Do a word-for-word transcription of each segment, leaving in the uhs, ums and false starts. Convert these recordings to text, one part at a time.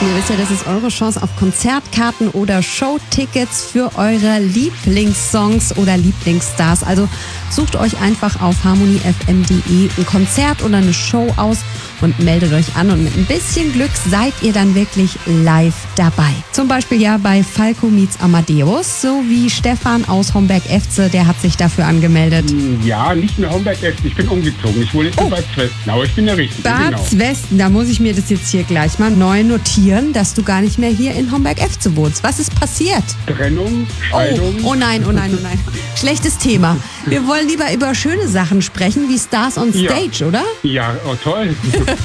Und ihr wisst ja, das ist eure Chance auf Konzertkarten oder Showtickets für eure Lieblingssongs oder Lieblingsstars. Also sucht euch einfach auf harmonie f m punkt d e ein Konzert oder eine Show aus und meldet euch an. Und mit ein bisschen Glück seid ihr dann wirklich live dabei. Zum Beispiel ja bei Falco meets Amadeus, so wie Stefan aus Homberg-Efze, der hat sich dafür angemeldet. Ja, nicht mehr Homberg-Efze, ich bin umgezogen. Ich wohne jetzt Oh. in Bad Zwesten, aber ich bin der Richtige. Bad genau. Zwesten, da muss ich mir das jetzt hier gleich mal neu notieren, dass du gar nicht mehr hier in Homberg-Efze wohnst. Was ist passiert? Trennung, Oh, Scheidung. oh nein, oh nein, oh nein. Schlechtes Thema. Wir wollen lieber über schöne Sachen sprechen, wie Stars on Ja. Stage, oder? Ja, oh toll.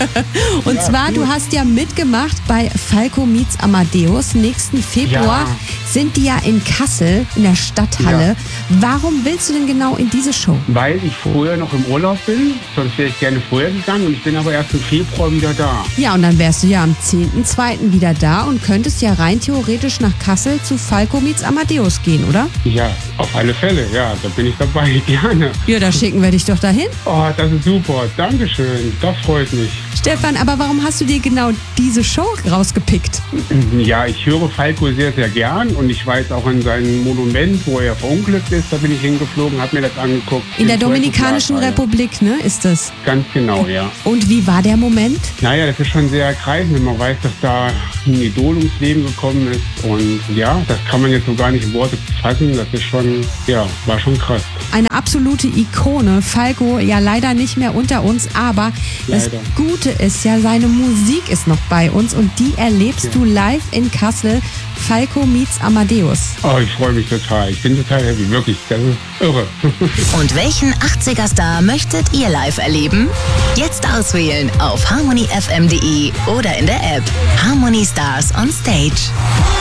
Und Ja, zwar, gut. du hast ja mitgemacht bei Falco meets Amadeus. Nächsten Februar Ja. sind die ja in Kassel, in der Stadthalle. Ja. Warum willst du denn genau in diese Show? Weil ich vorher noch im Urlaub bin, sonst wäre ich gerne vorher gegangen und ich bin aber erst im Februar wieder da. Ja, und dann wärst du ja am zehnten zweiten wieder da und könntest ja rein theoretisch nach Kassel zu Falco meets Amadeus gehen, oder? Ja, auf alle Fälle, ja, da bin ich dabei, gerne. Ja, da schicken wir dich doch dahin. Oh, das ist super, Dankeschön, das freut mich. Stefan, aber warum hast du dir genau diese Show rausgepickt? Ja, ich höre Falco sehr, sehr gern und ich weiß auch an seinem Monument, wo er verunglückt ist, da bin ich hingeflogen, habe mir das angeguckt. In der Den Dominikanischen Puerto Plata, Republik, ne, ist das? ja. Ganz genau, ja. Und wie war der Moment? Naja, das ist schon sehr ergreifend, wenn man weiß, dass da ein Idol ums Leben gekommen ist. Und ja, das kann man jetzt so gar nicht in Worte fassen. Das ist schon, ja, war schon krass. Eine absolute Ikone. Falco ja leider nicht mehr unter uns, aber das Leider. Gute ist ja, seine Musik ist noch bei uns und die erlebst Ja. du live in Kassel. Falco meets Amadeus. Oh, ich freue mich total. Ich bin total happy, wirklich. Das ist irre. Und welchen achtziger-Star möchtet ihr live erleben? Jetzt auswählen auf harmonie f m punkt d e oder in der App Harmony Stars on Stage.